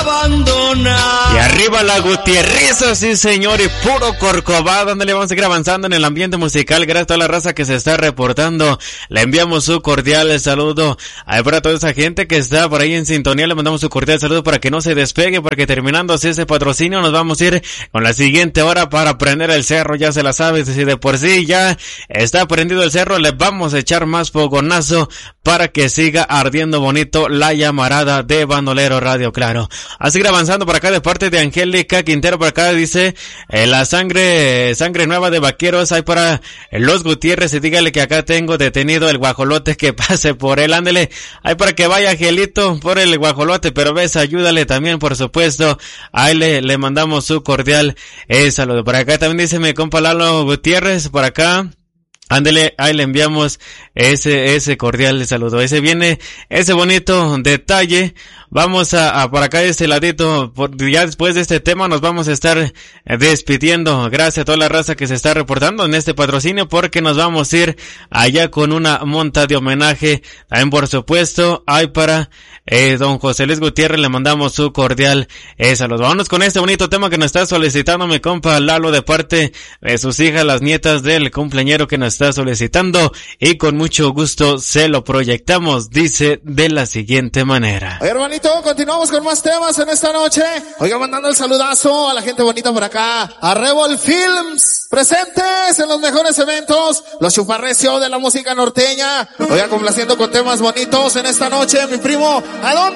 abandonar. Y arriba la Gutierriza, sí señor, y puro Corcovado, donde le vamos a seguir avanzando en el ambiente musical. Gracias a toda la raza que se está reportando. Le enviamos su cordial saludo a para toda esa gente que está por ahí en sintonía. Le mandamos su cordial saludo para que no se despegue, porque terminando así ese patrocinio nos vamos a ir con la siguiente hora para prender el cerro. Ya se la sabe, si de por sí ya está prendido el cerro, le vamos a echar más fogonazo para que siga ardiendo bonito la llamarada de Bandolero Radio Claro. A seguir avanzando por acá de parte de Angélica Quintero. Por acá dice la sangre nueva de vaqueros hay para los Gutiérrez, y dígale que acá tengo detenido el guajolote, que pase por él. Ándele, hay para que vaya Angelito por el guajolote, pero ves, ayúdale también, por supuesto. Ahí le mandamos su cordial saludo. Por acá también dice mi compa Lalo Gutiérrez, por acá. Ándele, ahí le enviamos ese cordial saludo. Ese viene, ese bonito detalle. Vamos a por acá de este ladito, ya después de este tema nos vamos a estar despidiendo. Gracias a toda la raza que se está reportando en este patrocinio, porque nos vamos a ir allá con una monta de homenaje. También, por supuesto, hay para don José Luis Gutiérrez, le mandamos su cordial saludo. Vámonos con este bonito tema que nos está solicitando mi compa Lalo, de parte de sus hijas, las nietas del cumpleañero que nos está solicitando, y con mucho gusto se lo proyectamos. Dice de la siguiente manera. Oye, hermanito, continuamos con más temas en esta noche. Oiga, mandando el saludazo a la gente bonita por acá, a Revol Films, presentes en los mejores eventos, los chuparrecio de la música norteña. Oiga, complaciendo con temas bonitos en esta noche, mi primo, ¿a dónde?